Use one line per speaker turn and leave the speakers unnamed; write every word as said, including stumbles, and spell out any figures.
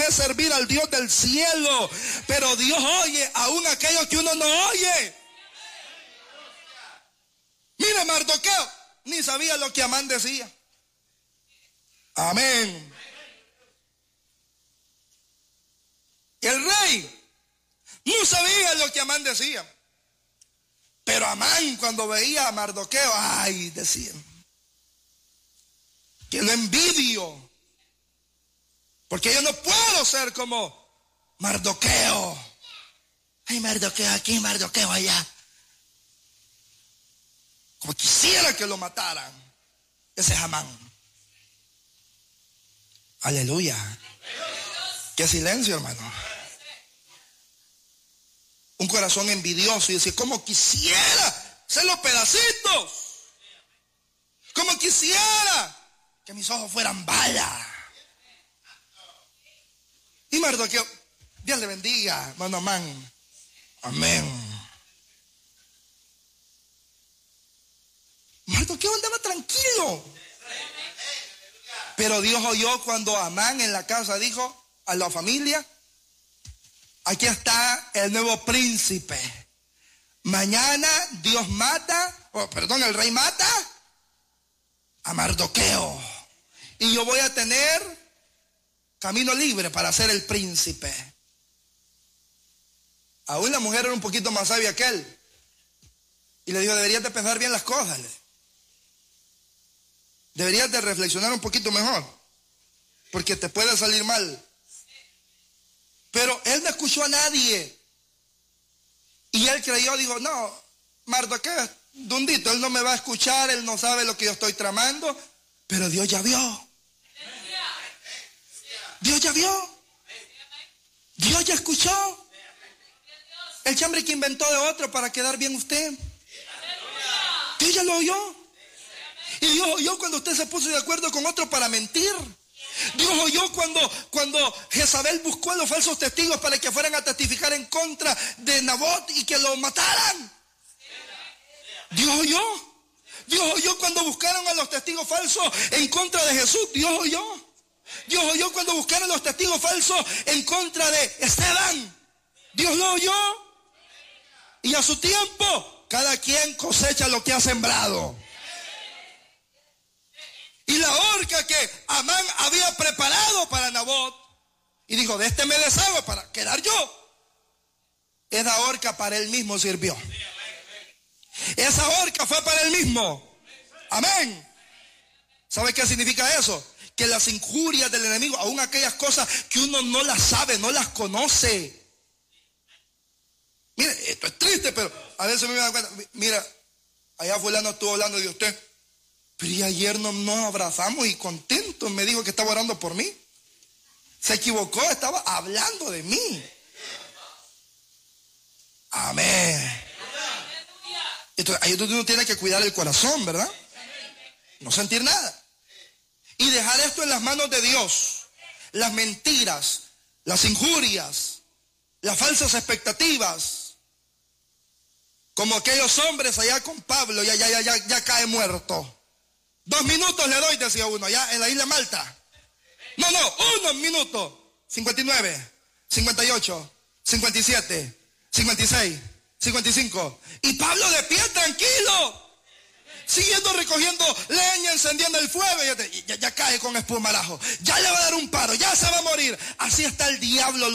es servir al Dios del cielo. Pero Dios oye aún aquello que uno no oye. Mire, Mardoqueo ni sabía lo que Amán decía. Amén. El rey no sabía lo que Amán decía. Pero Amán, cuando veía a Mardoqueo, ay, decía, que lo envidio, porque yo no puedo ser como Mardoqueo. Ay, Mardoqueo aquí, Mardoqueo allá. Como quisiera que lo mataran. Ese es Amán. Aleluya. Qué silencio, hermano. Un corazón envidioso y decir, como quisiera ser los pedacitos. Como quisiera que mis ojos fueran balas. Y Mardoqueo, Dios le bendiga, hermano Amán. Amén. Mardoqueo andaba tranquilo. Pero Dios oyó cuando Amán en la casa dijo a la familia, aquí está el nuevo príncipe. Mañana Dios mata, oh, perdón, el rey mata a Mardoqueo. Y yo voy a tener camino libre para ser el príncipe. Aún la mujer era un poquito más sabia que él. Y le dijo, deberías de pensar bien las cosas. Deberías de reflexionar un poquito mejor. Porque te puede salir mal. Pero él no escuchó a nadie. Y él creyó, dijo, no, Mardoqueo es dundito, él no me va a escuchar, él no sabe lo que yo estoy tramando. Pero Dios ya vio. Dios ya vio. Dios ya escuchó. El chambre que inventó de otro para quedar bien usted. Dios ya lo oyó. Y Dios oyó cuando usted se puso de acuerdo con otro para mentir. Dios oyó cuando, cuando Jezabel buscó a los falsos testigos para que fueran a testificar en contra de Nabot y que lo mataran. Dios oyó. Dios oyó cuando buscaron a los testigos falsos en contra de Jesús. Dios oyó. Dios oyó cuando buscaron a los testigos falsos en contra de Esteban. Dios lo oyó. Y a su tiempo, cada quien cosecha lo que ha sembrado. Y la horca que Amán había preparado para Nabot, y dijo, de este me deshago para quedar yo. Esa horca para él mismo sirvió. Esa horca fue para él mismo. Amén. ¿Sabe qué significa eso? Que las injurias del enemigo, aún aquellas cosas que uno no las sabe, no las conoce. Mire, esto es triste, pero a veces me da cuenta, mira, allá fulano estuvo hablando de usted. Pero y ayer no, nos abrazamos y contentos me dijo que estaba orando por mí. Se equivocó, estaba hablando de mí. Amén. Entonces, ahí uno tiene que cuidar el corazón, ¿verdad? No sentir nada. Y dejar esto en las manos de Dios. Las mentiras, las injurias, las falsas expectativas. Como aquellos hombres allá con Pablo, ya, ya, ya, ya, ya cae muerto. Dos minutos le doy, decía uno, allá en la isla Malta. No, no, unos minutos. cincuenta y nueve, cincuenta y ocho, cincuenta y siete, cincuenta y seis, cincuenta y cinco. Y Pablo de pie tranquilo. Siguiendo recogiendo leña, encendiendo el fuego. Y ya, ya, ya cae con espumarajo. Ya le va a dar un paro, ya se va a morir. Así está el diablo.